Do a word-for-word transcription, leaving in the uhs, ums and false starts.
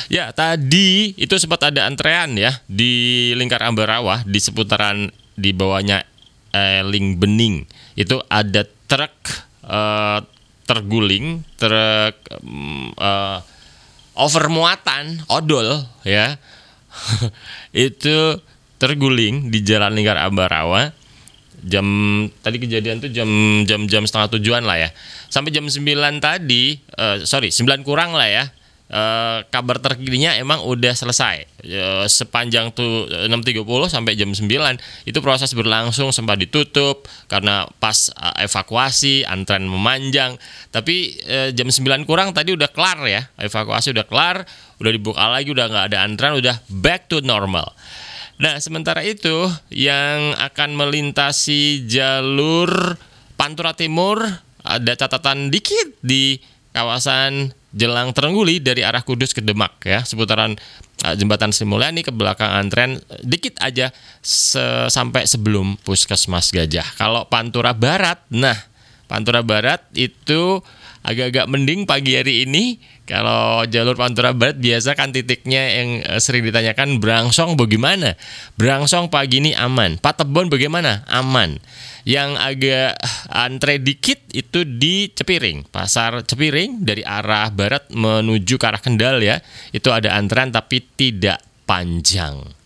Ya, tadi itu sempat ada antrean ya di Lingkar Ambarawa di seputaran di bawahnya eh, Ling Bening. Itu ada truk eh, terguling, truk eh, over muatan odol ya. Itu terguling di Jalan Lingkar Ambarawa. Jam tadi kejadian tuh jam jam jam setengah tujuan lah ya. Sampai jam sembilan tadi, uh, sorry sembilan kurang lah ya. Uh, kabar terkininya emang udah selesai. Uh, sepanjang tuh enam tiga puluh sampai jam sembilan itu proses berlangsung, sempat ditutup karena pas uh, evakuasi antrean memanjang. Tapi uh, jam sembilan kurang tadi udah kelar ya. Evakuasi udah kelar, udah dibuka lagi, udah nggak ada antrean, udah back to normal. Nah, sementara itu yang akan melintasi jalur Pantura Timur ada catatan dikit di kawasan Jelang Terengguli dari arah Kudus ke Demak ya, seputaran uh, Jembatan Sri Mulyani ke belakang antrean dikit aja se- sampai sebelum Puskesmas Gajah. Kalau Pantura Barat, nah Pantura Barat itu agak-agak mending pagi hari ini. Kalau jalur Pantura Barat biasa kan titiknya yang sering ditanyakan Brangsong bagaimana? Brangsong pagi ini aman. Patebon bagaimana? Aman. Yang agak antre dikit itu di Cepiring. Pasar Cepiring dari arah barat menuju ke arah Kendal ya. Itu ada antrean tapi tidak panjang.